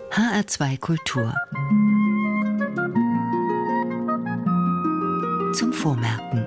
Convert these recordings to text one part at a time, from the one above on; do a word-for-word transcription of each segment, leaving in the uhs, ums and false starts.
H R zwei Kultur. Zum Vormerken.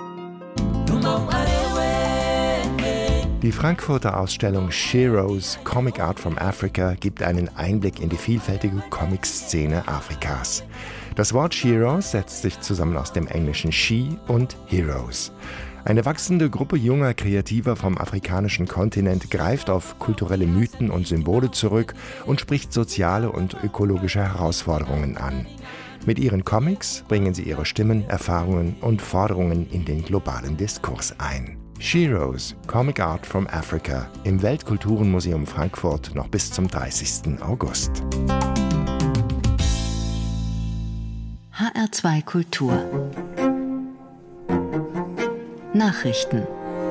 Die Frankfurter Ausstellung Sheroes Comic Art from Africa gibt einen Einblick in die vielfältige Comic-Szene Afrikas. Das Wort Sheroes setzt sich zusammen aus dem englischen She und Heroes. Eine wachsende Gruppe junger Kreativer vom afrikanischen Kontinent greift auf kulturelle Mythen und Symbole zurück und spricht soziale und ökologische Herausforderungen an. Mit ihren Comics bringen sie ihre Stimmen, Erfahrungen und Forderungen in den globalen Diskurs ein. Sheroes Comic Art from Africa im Weltkulturenmuseum Frankfurt noch bis zum dreißigsten August. H R zwei Kultur. Nachrichten.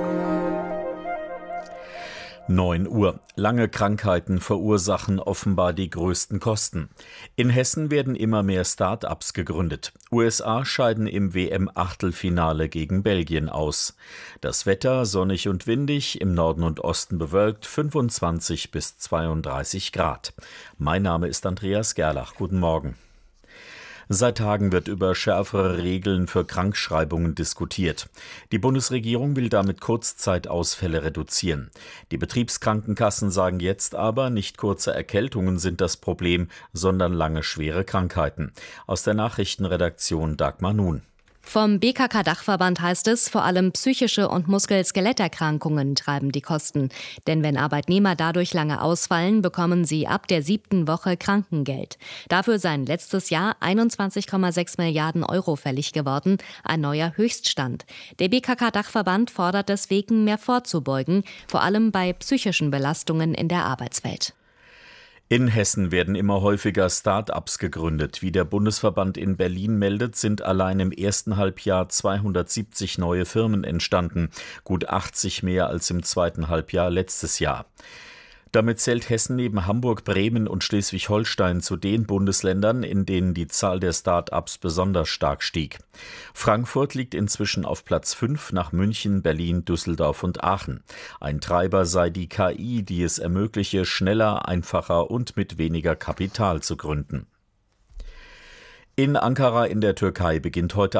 neun Uhr. Lange Krankheiten verursachen offenbar die größten Kosten. In Hessen werden immer mehr Start-ups gegründet. U S A scheiden im W M-Achtelfinale gegen Belgien aus. Das Wetter sonnig und windig, im Norden und Osten bewölkt, fünfundzwanzig bis zweiunddreißig Grad. Mein Name ist Andreas Gerlach. Guten Morgen. Seit Tagen wird über schärfere Regeln für Krankschreibungen diskutiert. Die Bundesregierung will damit Kurzzeitausfälle reduzieren. Die Betriebskrankenkassen sagen jetzt aber, nicht kurze Erkältungen sind das Problem, sondern lange schwere Krankheiten. Aus der Nachrichtenredaktion Dagmar Nun. Vom B K K-Dachverband heißt es, vor allem psychische und Muskel-Skeletterkrankungen treiben die Kosten. Denn wenn Arbeitnehmer dadurch lange ausfallen, bekommen sie ab der siebten Woche Krankengeld. Dafür seien letztes Jahr einundzwanzig Komma sechs Milliarden Euro fällig geworden, ein neuer Höchststand. Der B K K-Dachverband fordert deswegen, mehr vorzubeugen, vor allem bei psychischen Belastungen in der Arbeitswelt. In Hessen werden immer häufiger Start-ups gegründet. Wie der Bundesverband in Berlin meldet, sind allein im ersten Halbjahr zweihundertsiebzig neue Firmen entstanden, gut achtzig mehr als im zweiten Halbjahr letztes Jahr. Damit zählt Hessen neben Hamburg, Bremen und Schleswig-Holstein zu den Bundesländern, in denen die Zahl der Start-ups besonders stark stieg. Frankfurt liegt inzwischen auf Platz fünf nach München, Berlin, Düsseldorf und Aachen. Ein Treiber sei die K I, die es ermögliche, schneller, einfacher und mit weniger Kapital zu gründen. In Ankara in der Türkei beginnt heute